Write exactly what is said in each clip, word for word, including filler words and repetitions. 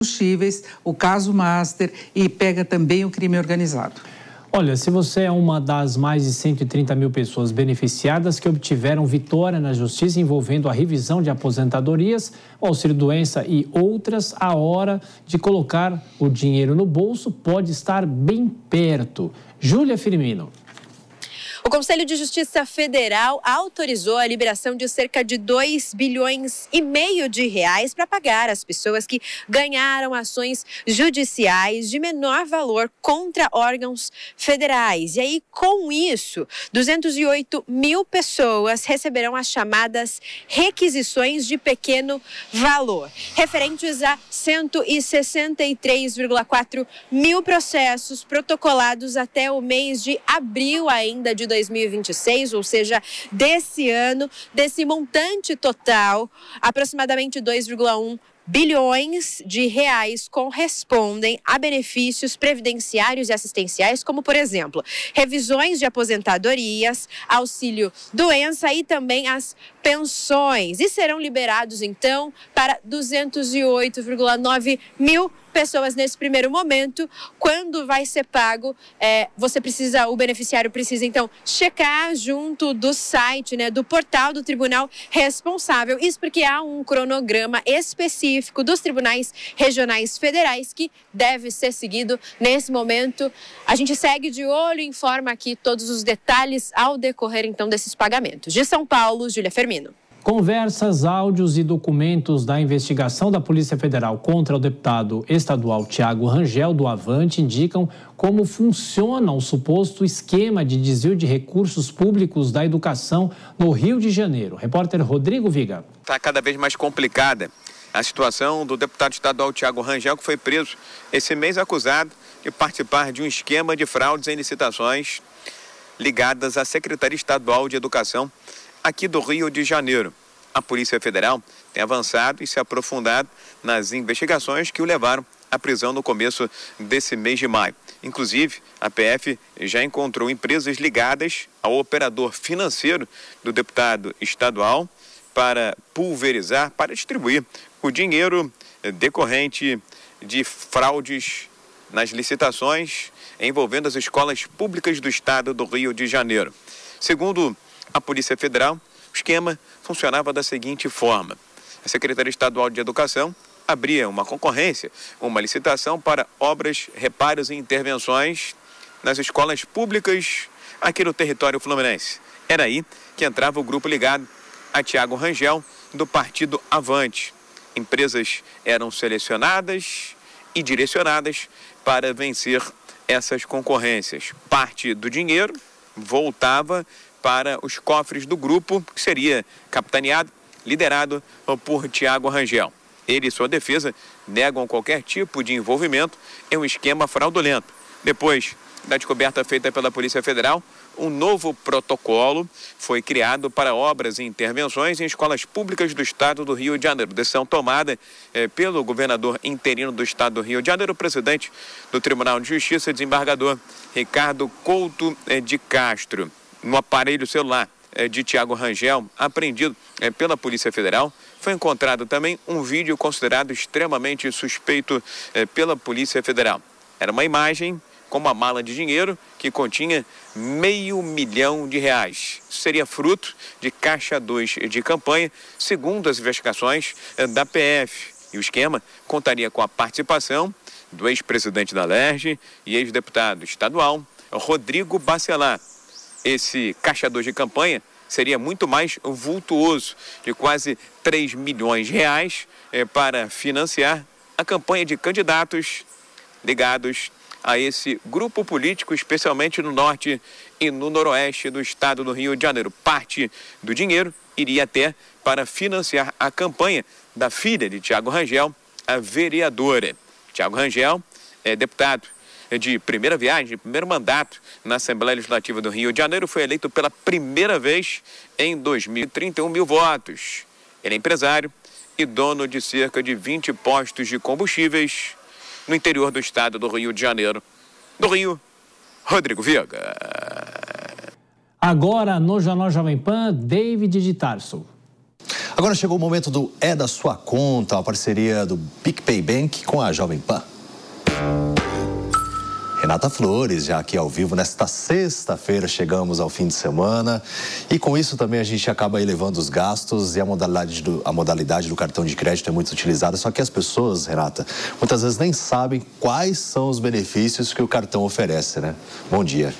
combustíveis, o caso Master e pega também o crime organizado. Olha, se você é uma das mais de cento e trinta mil pessoas beneficiadas que obtiveram vitória na justiça envolvendo a revisão de aposentadorias, o auxílio-doença e outras, a hora de colocar o dinheiro no bolso pode estar bem perto. Júlia Firmino. O Conselho de Justiça Federal autorizou a liberação de cerca de dois bilhões e meio de reais para pagar as pessoas que ganharam ações judiciais de menor valor contra órgãos federais. E aí, com isso, duzentas e oito mil pessoas receberão as chamadas requisições de pequeno valor, referentes a cento e sessenta e três vírgula quatro mil processos protocolados até o mês de abril ainda de dois mil e vinte e seis, ou seja, desse ano. Desse montante total, aproximadamente dois vírgula um bilhões de reais correspondem a benefícios previdenciários e assistenciais, como, por exemplo, revisões de aposentadorias, auxílio-doença e também as pensões. E serão liberados, então, para duzentas e oito vírgula nove mil pessoas nesse primeiro momento. Quando vai ser pago, é, você precisa, o beneficiário precisa, então, checar junto do site, né, do portal do tribunal responsável. Isso porque há um cronograma específico dos tribunais regionais federais que deve ser seguido nesse momento. A gente segue de olho e informa aqui todos os detalhes ao decorrer, então, desses pagamentos. De São Paulo, Júlia Firmino. Conversas, áudios e documentos da investigação da Polícia Federal contra o deputado estadual Tiago Rangel, do Avante, indicam como funciona o suposto esquema de desvio de recursos públicos da educação no Rio de Janeiro. Repórter Rodrigo Viga. Está cada vez mais complicada a situação do deputado estadual Tiago Rangel, que foi preso esse mês acusado de participar de um esquema de fraudes em licitações ligadas à Secretaria Estadual de Educação aqui do Rio de Janeiro. A Polícia Federal tem avançado e se aprofundado nas investigações que o levaram à prisão no começo desse mês de maio. Inclusive, a P F já encontrou empresas ligadas ao operador financeiro do deputado estadual para pulverizar, para distribuir o dinheiro decorrente de fraudes nas licitações envolvendo as escolas públicas do estado do Rio de Janeiro. Segundo a Polícia Federal, o esquema funcionava da seguinte forma: a Secretaria Estadual de Educação abria uma concorrência, uma licitação para obras, reparos e intervenções nas escolas públicas aqui no território fluminense. Era aí que entrava o grupo ligado a Tiago Rangel, do partido Avante. Empresas eram selecionadas e direcionadas para vencer essas concorrências. Parte do dinheiro voltava para os cofres do grupo, que seria capitaneado, liderado por Tiago Rangel. Ele e sua defesa negam qualquer tipo de envolvimento em um esquema fraudulento. Depois da descoberta feita pela Polícia Federal, um novo protocolo foi criado para obras e intervenções em escolas públicas do estado do Rio de Janeiro. Decisão tomada eh, pelo governador interino do estado do Rio de Janeiro, o presidente do Tribunal de Justiça, desembargador Ricardo Couto eh, de Castro. No aparelho celular eh, de Tiago Rangel, apreendido eh, pela Polícia Federal, foi encontrado também um vídeo considerado extremamente suspeito eh, pela Polícia Federal. Era uma imagem com uma mala de dinheiro que continha meio milhão de reais. Isso seria fruto de caixa dois de campanha, segundo as investigações eh, da P F. E o esquema contaria com a participação do ex-presidente da Alerj e ex-deputado estadual Rodrigo Bacelar. Esse caixa dois de campanha seria muito mais vultuoso, de quase três milhões de reais, eh, para financiar a campanha de candidatos ligados a esse grupo político, especialmente no norte e no noroeste do estado do Rio de Janeiro. Parte do dinheiro iria até para financiar a campanha da filha de Tiago Rangel, a vereadora. Tiago Rangel é deputado de primeira viagem, de primeiro mandato na Assembleia Legislativa do Rio de Janeiro, foi eleito pela primeira vez em dois mil e trinta e um mil votos. Ele é empresário e dono de cerca de vinte postos de combustíveis no interior do estado do Rio de Janeiro. Do Rio, Rodrigo Viga. Agora no Jornal Jovem Pan, David de Tarso. Agora chegou o momento do É da Sua Conta, a parceria do PicPay Bank com a Jovem Pan. Renata Flores, já aqui ao vivo, nesta sexta-feira chegamos ao fim de semana e com isso também a gente acaba elevando os gastos e a modalidade do, a modalidade do cartão de crédito é muito utilizada, só que as pessoas, Renata, muitas vezes nem sabem quais são os benefícios que o cartão oferece, né? Bom dia.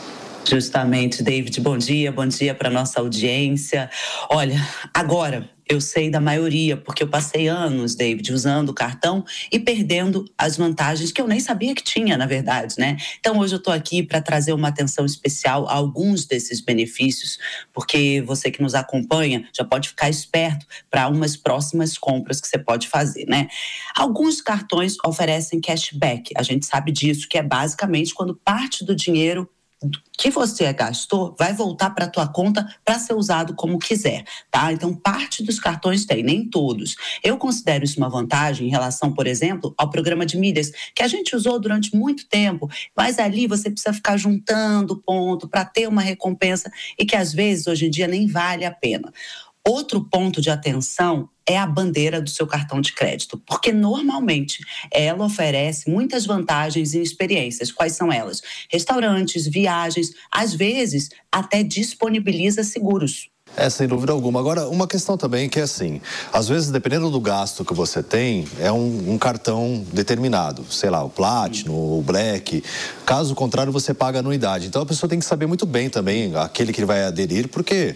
Justamente, David, bom dia, bom dia para nossa audiência. Olha, agora eu sei da maioria, porque eu passei anos, David, usando o cartão e perdendo as vantagens que eu nem sabia que tinha, na verdade, né? Então, hoje eu estou aqui para trazer uma atenção especial a alguns desses benefícios, porque você que nos acompanha já pode ficar esperto para umas próximas compras que você pode fazer, né? Alguns cartões oferecem cashback, a gente sabe disso, que é basicamente quando parte do dinheiro que você gastou vai voltar para a tua conta para ser usado como quiser, tá? Então, parte dos cartões tem, nem todos. Eu considero isso uma vantagem em relação, por exemplo, ao programa de milhas, que a gente usou durante muito tempo, mas ali você precisa ficar juntando ponto para ter uma recompensa e que, às vezes, hoje em dia, nem vale a pena. Outro ponto de atenção é a bandeira do seu cartão de crédito, porque normalmente ela oferece muitas vantagens e experiências. Quais são elas? Restaurantes, viagens, às vezes até disponibiliza seguros. É, sem dúvida alguma. Agora, uma questão também que é assim, às vezes, dependendo do gasto que você tem, é um, um cartão determinado, sei lá, o Platinum, o Black. Caso contrário, você paga anuidade. Então, a pessoa tem que saber muito bem também aquele que ele vai aderir, porque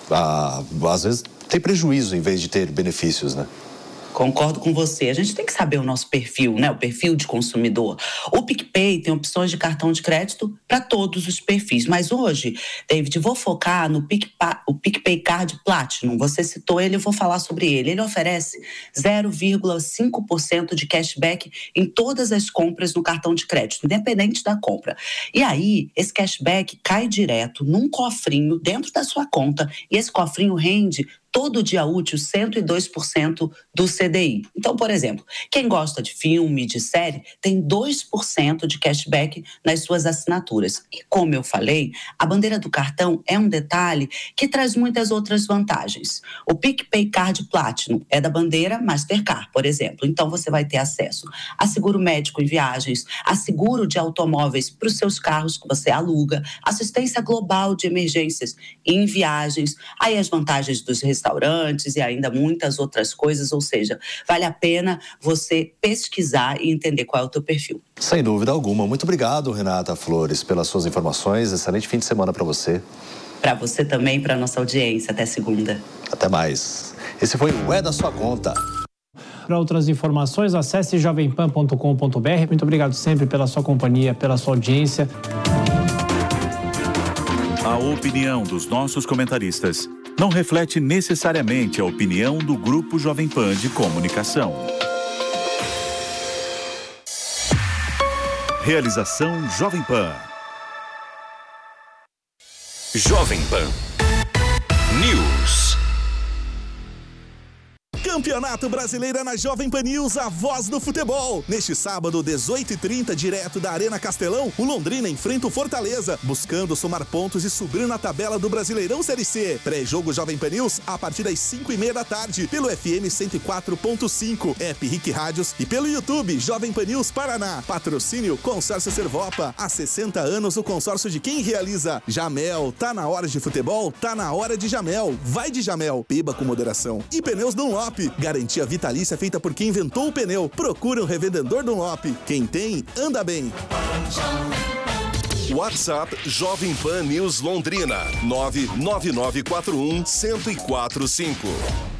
ah, às vezes tem prejuízo em vez de ter benefícios, né? Concordo com você. A gente tem que saber o nosso perfil, né? O perfil de consumidor. O PicPay tem opções de cartão de crédito para todos os perfis. Mas hoje, David, vou focar no PicPay, o PicPay Card Platinum. Você citou ele, eu vou falar sobre ele. Ele oferece zero vírgula cinco por cento de cashback em todas as compras no cartão de crédito, independente da compra. E aí, esse cashback cai direto num cofrinho dentro da sua conta e esse cofrinho rende todo dia útil cento e dois por cento do C D I. Então, por exemplo, quem gosta de filme, de série, tem dois por cento de cashback nas suas assinaturas. E como eu falei, a bandeira do cartão é um detalhe que traz muitas outras vantagens. O PicPay Card Platinum é da bandeira Mastercard, por exemplo. Então, você vai ter acesso a seguro médico em viagens, a seguro de automóveis para os seus carros que você aluga, assistência global de emergências em viagens, aí as vantagens dos restaurantes, restaurantes e ainda muitas outras coisas, ou seja, vale a pena você pesquisar e entender qual é o teu perfil. Sem dúvida alguma. Muito obrigado, Renata Flores, pelas suas informações. Excelente fim de semana para você. Para você também, para nossa audiência. Até segunda. Até mais. Esse foi o É da Sua Conta. Para outras informações, acesse jovem pan ponto com ponto b r. Muito obrigado sempre pela sua companhia, pela sua audiência. A opinião dos nossos comentaristas não reflete necessariamente a opinião do Grupo Jovem Pan de Comunicação. Realização Jovem Pan. Jovem Pan News. Campeonato Brasileiro na Jovem Pan News, a voz do futebol. Neste sábado, dezoito e trinta, direto da Arena Castelão, o Londrina enfrenta o Fortaleza, buscando somar pontos e subir na tabela do Brasileirão Série C. Pré-jogo Jovem Pan News, a partir das cinco e meia da tarde, pelo F M cento e quatro ponto cinco, App Rick Rádios e pelo YouTube Jovem Pan News Paraná. Patrocínio Consórcio Servopa. Há sessenta anos, o consórcio de quem realiza. Jamel, tá na hora de futebol? Tá na hora de Jamel. Vai de Jamel, beba com moderação. E Pneus Dunlop. Garantia vitalícia feita por quem inventou o pneu. Procura um revendedor Dunlop. Quem tem, anda bem. WhatsApp Jovem Pan News Londrina nove nove nove quatro um zero zero quatro cinco.